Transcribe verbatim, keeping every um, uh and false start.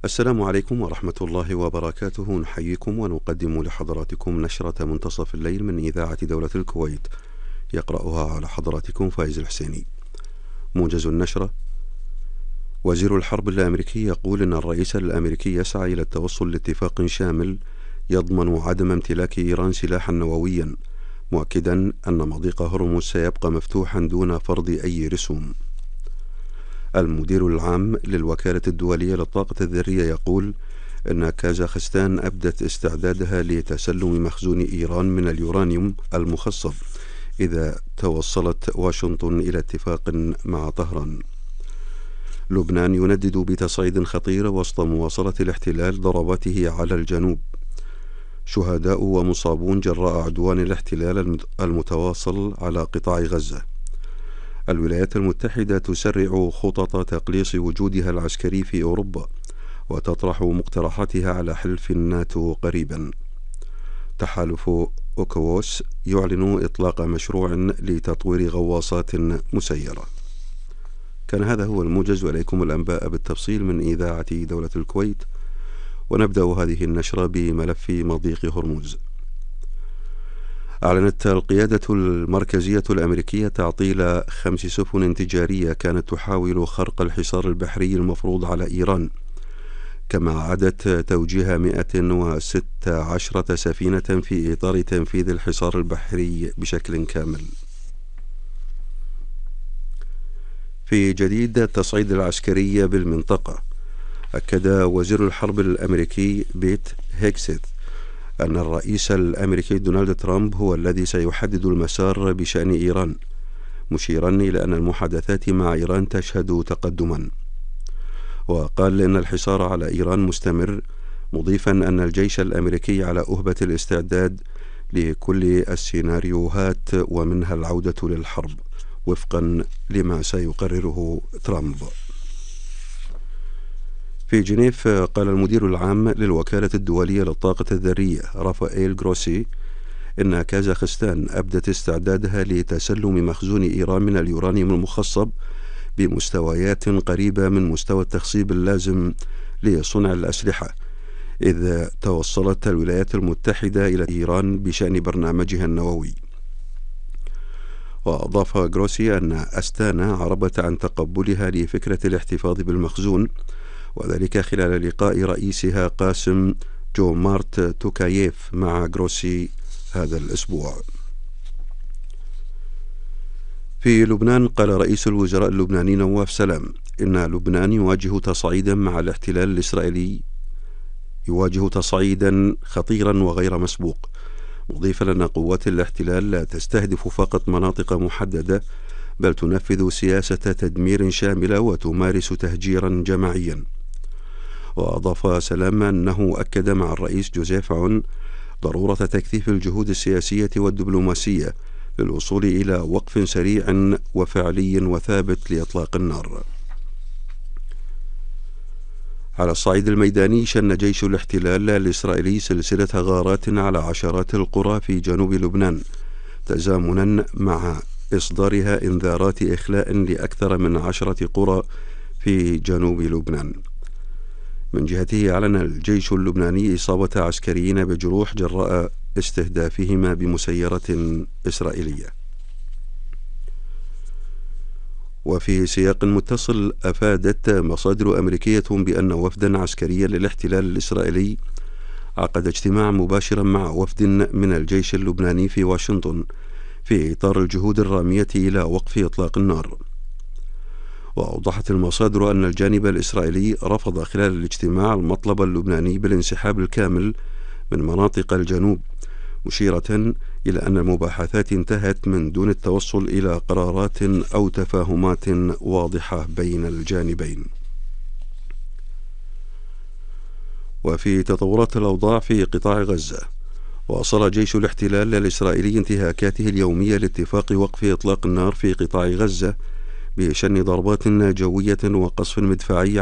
السلام عليكم ورحمة الله وبركاته. نحييكم ونقدم لحضراتكم نشرة منتصف الليل من إذاعة دولة الكويت، يقرأها على حضراتكم فايز الحسيني. موجز النشرة: وزير الحرب الأمريكي يقول إن الرئيس الأمريكي يسعى إلى التوصل لاتفاق شامل يضمن عدم امتلاك إيران سلاحا نوويا، مؤكدا أن مضيق هرمز سيبقى مفتوحا دون فرض أي رسوم. المدير العام للوكالة الدولية للطاقة الذرية يقول إن كازاخستان أبدت استعدادها لتسلم مخزون إيران من اليورانيوم المخصب إذا توصلت واشنطن إلى اتفاق مع طهران. لبنان يندد بتصعيد خطير وسط مواصلة الاحتلال ضرباته على الجنوب. شهداء ومصابون جراء عدوان الاحتلال المتواصل على قطاع غزة. الولايات المتحدة تسرع خطط تقليص وجودها العسكري في أوروبا وتطرح مقترحاتها على حلف الناتو قريبا. تحالف أوكووس يعلن إطلاق مشروع لتطوير غواصات مسيرة. كان هذا هو الموجز، وإليكم الأنباء بالتفصيل من إذاعة دولة الكويت. ونبدأ هذه النشرة بملف مضيق هرمز. أعلنت القيادة المركزية الأمريكية تعطيل خمس سفن تجارية كانت تحاول خرق الحصار البحري المفروض على إيران، كما عادت توجيه مئة وستة عشرة سفينة في إطار تنفيذ الحصار البحري بشكل كامل. في جديد التصعيد العسكري بالمنطقة، أكد وزير الحرب الأمريكي بيت هيكسيت أن الرئيس الأمريكي دونالد ترامب هو الذي سيحدد المسار بشأن إيران، مشيرا إلى أن المحادثات مع إيران تشهد تقدما. وقال إن الحصار على إيران مستمر، مضيفا أن الجيش الأمريكي على أهبة الاستعداد لكل السيناريوهات ومنها العودة للحرب وفقا لما سيقرره ترامب. في جنيف، قال المدير العام للوكالة الدولية للطاقة الذرية رافائيل جروسي إن كازاخستان أبدت استعدادها لتسلم مخزون إيران من اليورانيوم المخصب بمستويات قريبة من مستوى التخصيب اللازم لصنع الأسلحة إذ توصلت الولايات المتحدة إلى إيران بشأن برنامجها النووي. وأضاف جروسي أن أستانا عربت عن تقبلها لفكرة الاحتفاظ بالمخزون، وذلك خلال لقاء رئيسها قاسم جومارت توكاييف مع جروسي هذا الأسبوع. في لبنان، قال رئيس الوزراء اللبناني نواف سلام إن لبنان يواجه تصعيدا مع الاحتلال الإسرائيلي يواجه تصعيدا خطيرا وغير مسبوق، مضيفا أن قوات الاحتلال لا تستهدف فقط مناطق محددة، بل تنفذ سياسة تدمير شاملة وتمارس تهجيرا جماعيا. وأضاف سلام أنه أكد مع الرئيس جوزيف عون ضرورة تكثيف الجهود السياسية والدبلوماسية للوصول إلى وقف سريع وفعلي وثابت لإطلاق النار. على الصعيد الميداني، شن جيش الاحتلال الإسرائيلي سلسلة غارات على عشرات القرى في جنوب لبنان، تزامنا مع إصدارها إنذارات إخلاء لأكثر من عشرة قرى في جنوب لبنان. من جهته، أعلن الجيش اللبناني إصابة عسكريين بجروح جراء استهدافهما بمسيرة إسرائيلية. وفي سياق متصل، أفادت مصادر أمريكية بأن وفدا عسكريا للاحتلال الإسرائيلي عقد اجتماعا مباشرا مع وفد من الجيش اللبناني في واشنطن في إطار الجهود الرامية إلى وقف إطلاق النار. وأوضحت المصادر أن الجانب الإسرائيلي رفض خلال الاجتماع المطلب اللبناني بالانسحاب الكامل من مناطق الجنوب، مشيرة إلى أن المباحثات انتهت من دون التوصل إلى قرارات أو تفاهمات واضحة بين الجانبين. وفي تطورات الأوضاع في قطاع غزة، واصل جيش الاحتلال الإسرائيلي انتهاكاته اليومية لاتفاق وقف إطلاق النار في قطاع غزة بشن ضربات جوية وقصف مدفعي